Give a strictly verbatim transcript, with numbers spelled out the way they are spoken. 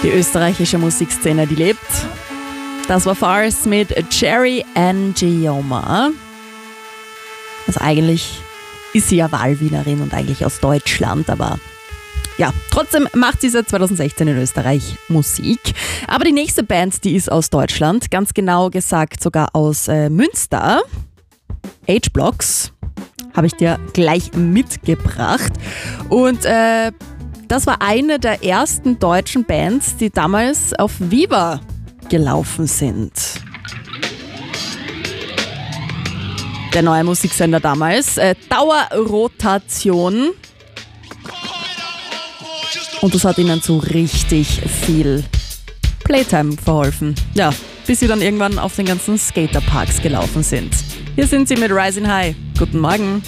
Die österreichische Musikszene, die lebt. Das war Farce mit Cherry Angioma. Also eigentlich ist sie ja Wahlwienerin und eigentlich aus Deutschland, aber ja, trotzdem macht sie seit zweitausendsechzehn in Österreich Musik. Aber die nächste Band, die ist aus Deutschland, ganz genau gesagt sogar aus äh, Münster. H-Blocks habe ich dir gleich mitgebracht. Und äh, das war eine der ersten deutschen Bands, die damals auf Viva gelaufen sind. Der neue Musiksender damals, äh, Dauerrotation. Und das hat ihnen zu richtig viel Playtime verholfen. Ja, bis sie dann irgendwann auf den ganzen Skaterparks gelaufen sind. Hier sind sie mit Rising High. Guten Morgen.